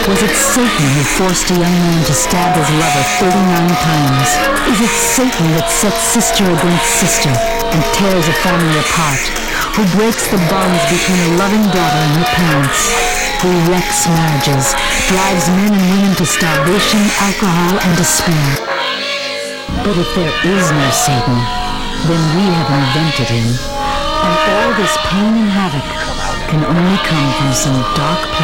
Was it Satan who forced a young man to stab his lover 39 times? Is it Satan that sets sister against sister and tears a family apart? Who breaks the bonds between a loving daughter and her parents? Who wrecks marriages, drives men and women to starvation, alcohol, and despair? But if there is no Satan, then we have invented him. And all this pain and havoc can only come from some dark place.